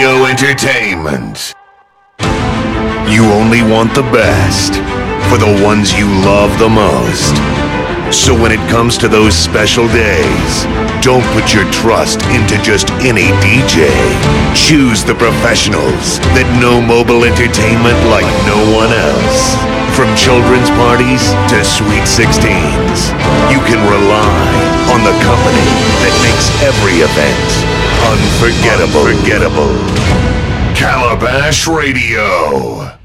Radio Entertainment. You only want the best for the ones you love the most. So when it comes to those special days, don't put your trust into just any DJ. Choose the professionals that know mobile entertainment like no one else. From children's parties to Sweet 16s, you can rely on the company that makes every event unforgettable. Calabash Radio.